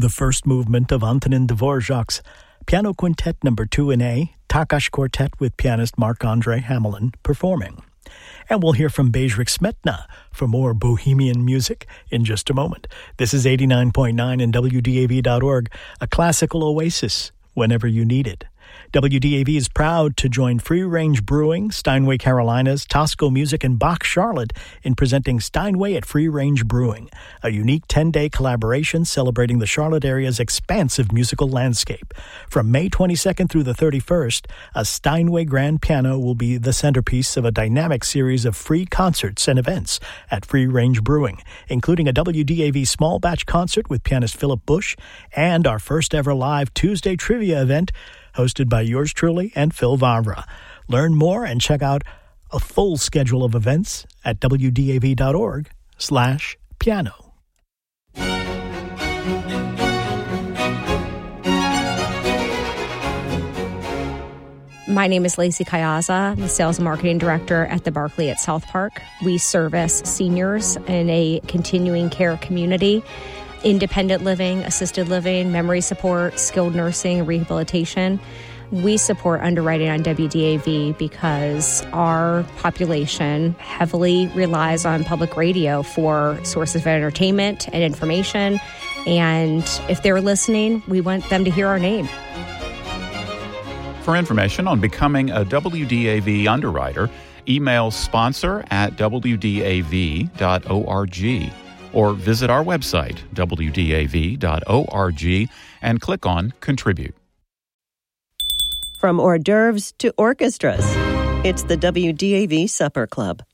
the first movement of Antonin Dvorak's Piano Quintet No. 2 in A, Takash Quartet with pianist Marc-André Hamelin performing. And we'll hear from Bezrik Smetna for more Bohemian music in just a moment. This is 89.9 and WDAV.org, a classical oasis whenever you need it. WDAV is proud to join Free Range Brewing, Steinway Carolinas, Tosco Music, and Bach Charlotte in presenting Steinway at Free Range Brewing, a unique 10-day collaboration celebrating the Charlotte area's expansive musical landscape. From May 22nd through the 31st, a Steinway grand piano will be the centerpiece of a dynamic series of free concerts and events at Free Range Brewing, including a WDAV small batch concert with pianist Philip Bush and our first ever live Tuesday trivia event hosted by yours truly and Phil Vavra. Learn more and check out a full schedule of events at wdav.org/piano. My name is Lacey Kayaza. I'm the Sales and Marketing Director at the Barclay at South Park. We service seniors in a continuing care community, independent living, assisted living, memory support, skilled nursing, rehabilitation. We support underwriting on WDAV because our population heavily relies on public radio for sources of entertainment and information. And if they're listening, we want them to hear our name. For information on becoming a WDAV underwriter, email sponsor@wdav.org. or visit our website, wdav.org, and click on Contribute. From hors d'oeuvres to orchestras, it's the WDAV Supper Club.